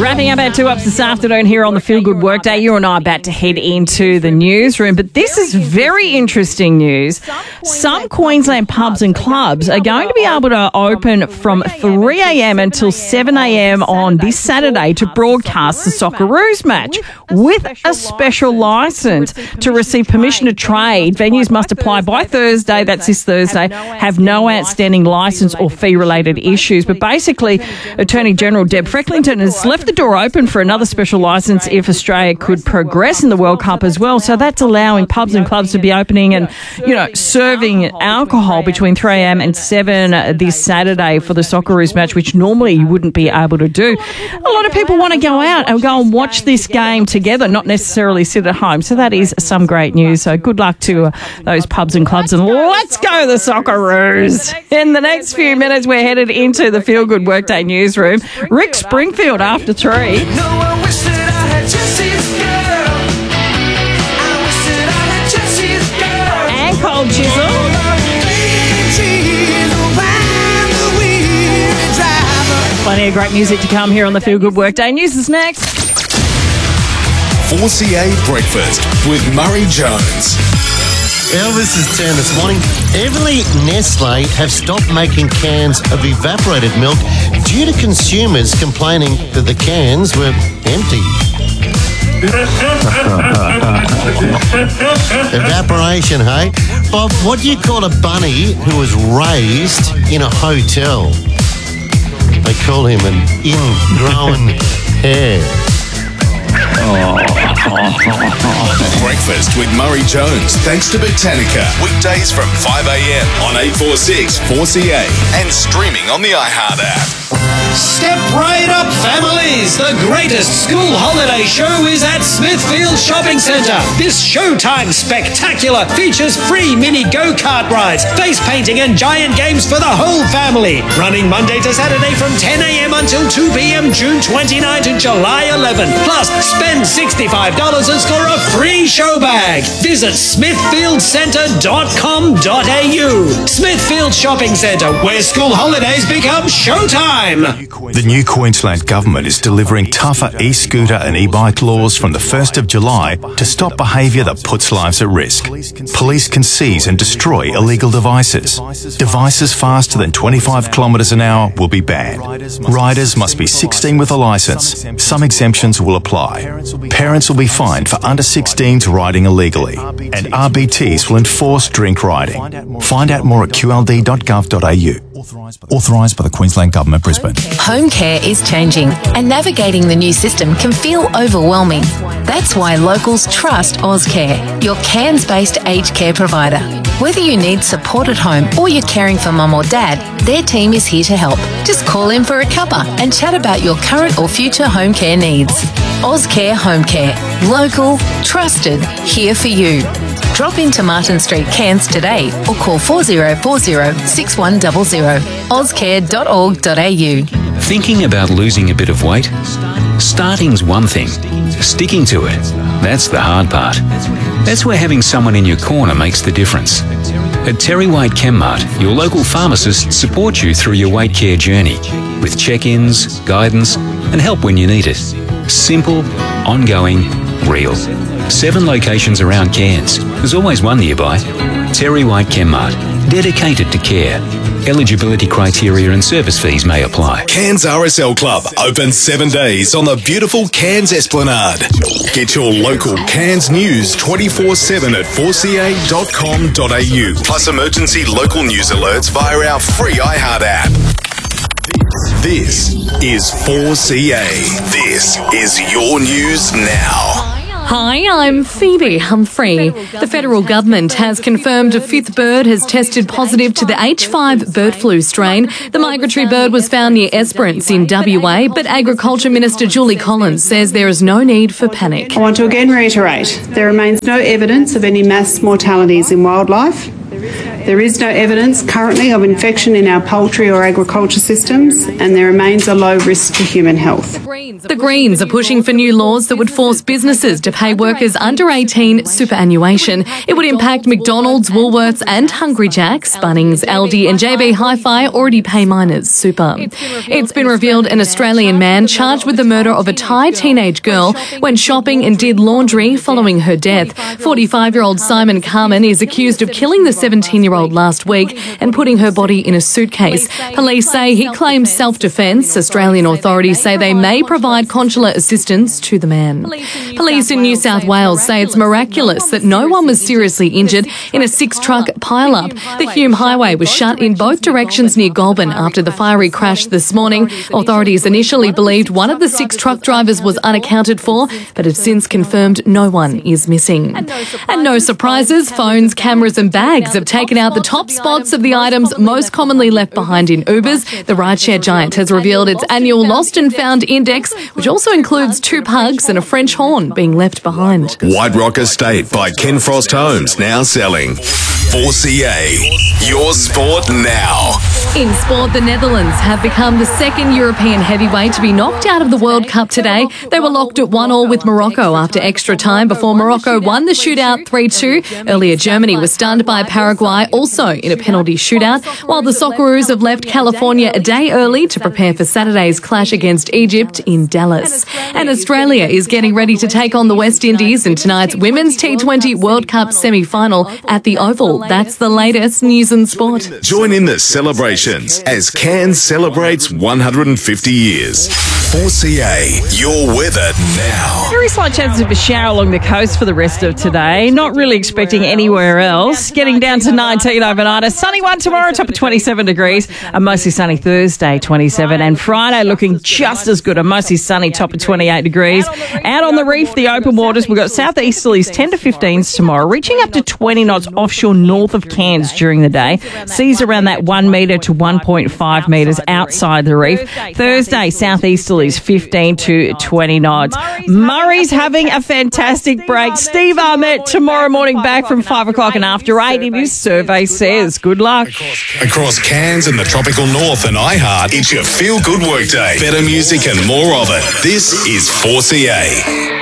Wrapping up our 2-ups this afternoon here on the Feel Good Workday. You and I are about to head into the newsroom, but this is very interesting news. Some Queensland pubs and clubs are going to be able to open from 3 a.m. until 7 a.m. on this Saturday to broadcast the Socceroos match with a special licence. To receive permission to trade, venues must apply by Thursday, that's this Thursday, have no outstanding licence or fee-related issues. But basically, Attorney General Deb Frecklington has left the door open for another special licence if Australia could progress in the World Cup as well. So that's allowing pubs and clubs to be opening and, serving alcohol between 3 a.m. and 7 this Saturday for the Socceroos match, which normally you wouldn't be able to do. A lot of people want to go out and go and watch this game together, not necessarily sit at home. So that is some great news. So good luck to those pubs and clubs, and let's go the Socceroos. In the next few minutes, we're headed into the Feel Good Workday newsroom. Rick Springfield after 3. And Cold Chisel. Plenty of great music to come here on the Feel Good Workday. News is next. 4CA Breakfast with Murray Jones. Elvis is 10 this morning. Everly Nestle have stopped making cans of evaporated milk due to consumers complaining that the cans were empty. Evaporation, hey? Bob, what do you call a bunny who was raised in a hotel? They call him an ingrown hair. Breakfast with Murray Jones, thanks to Botanica. Weekdays from 5 a.m. on 846 4CA and streaming on the iHeart app. Step right up, families! The greatest school holiday show is at Smithfield Shopping Centre. This Showtime spectacular features free mini go-kart rides, face painting and giant games for the whole family. Running Monday to Saturday from 10 a.m. until 2 p.m. June 29 to July 11. Plus, spend $65 and score a free show bag. Visit smithfieldcentre.com.au. Smithfield Shopping Centre, where school holidays become showtime. The new Queensland Government is delivering tougher e-scooter and e-bike laws from the 1st of July to stop behaviour that puts lives at risk. Police can seize and destroy illegal devices. Devices faster than 25 kilometres an hour will be banned. Riders must be 16 with a licence. Some exemptions will apply. Parents will be fined for under 16s riding illegally. And RBTs will enforce drink riding. Find out more at qld.gov.au. Authorised by the Queensland Government, Brisbane. Home care is changing, and navigating the new system can feel overwhelming. That's why locals trust Ozcare, your Cairns-based aged care provider. Whether you need support at home or you're caring for mum or dad, their team is here to help. Just call in for a cuppa and chat about your current or future home care needs. Ozcare Home Care. Local, trusted, here for you. Drop into Martin Street, Cairns today or call 4040 6100. Ozcare.org.au. Thinking about losing a bit of weight? Starting's one thing. Sticking to it, that's the hard part. That's where having someone in your corner makes the difference. At Terry White Chemmart, your local pharmacists support you through your weight care journey with check-ins, guidance and help when you need it. Simple, ongoing, real. 7 locations around Cairns. There's always one nearby. Terry White Chemmart, dedicated to care. Eligibility criteria and service fees may apply. Cairns RSL Club, open 7 days on the beautiful Cairns Esplanade. Get your local Cairns news 24/7 at 4ca.com.au. Plus emergency local news alerts via our free iHeart app. This is 4CA. This is your news now. Hi, I'm Phoebe Humphrey. The federal government has confirmed a 5th bird has tested positive to the H5 bird flu strain. The migratory bird was found near Esperance in WA, but Agriculture Minister Julie Collins says there is no need for panic. I want to again reiterate, there remains no evidence of any mass mortalities in wildlife. There is no evidence currently of infection in our poultry or agriculture systems, and there remains a low risk to human health. The Greens are pushing for new laws that would force businesses to pay workers under 18 superannuation. It would impact McDonald's, Woolworths and Hungry Jack's. Bunnings, Aldi and JB Hi-Fi already pay miners super. It's been revealed an Australian man charged with the murder of a Thai teenage girl went shopping and did laundry following her death. 45-year-old Simon Carmen is accused of killing the 17-year-old last week and putting her body in a suitcase. Police say he claims self-defence. Australian authorities say they may provide consular assistance to the man. Police in New South Wales say it's miraculous that no one was seriously injured in a 6-truck pile-up. The Hume Highway was shut in both directions near Goulburn after the fiery crash this morning. Authorities initially believed one of the 6 truck drivers was unaccounted for, but have since confirmed no one is missing. And no surprises, phones, cameras and bags have taken out the top spots of the items most commonly left behind in Ubers. The rideshare giant has revealed its annual Lost and Found Index, which also includes 2 pugs and a French horn being left behind. White Rock Estate by Ken Frost Homes, now selling. 4CA, your sport now. In sport, the Netherlands have become the second European heavyweight to be knocked out of the World Cup today. They were locked at 1-1 with Morocco after extra time before Morocco won the shootout 3-2. Earlier, Germany was stunned by Paraguay, also in a penalty shootout, while the Socceroos have left California a day early to prepare for Saturday's clash against Egypt in Dallas. And Australia is getting ready to take on the West Indies in tonight's Women's T20 World Cup semi-final at the Oval. That's the latest news and sport. Join in the celebrations as Cairns celebrates 150 years. 4CA, your weather now. Very slight chances of a shower along the coast for the rest of today. Not really expecting anywhere else. Getting down to 19 overnight. A sunny one tomorrow, top of 27 degrees. A mostly sunny Thursday, 27. And Friday looking just as good. A mostly sunny top of 28 degrees. Out on the reef, the open waters, we've got southeasterlies 10 to 15s tomorrow, reaching up to 20 knots offshore north of Cairns during the day. Seas around that 1 metre to 1.5 metres outside the reef. Thursday, southeasterlies 15 to 20 knots. Murray's having a fantastic break. Steve Armett tomorrow morning back from 5 o'clock and after 8 if his survey says. Good luck. Across Cairns and the tropical north and iHeart, it's your feel-good workday. Better music and more of it. This is 4CA.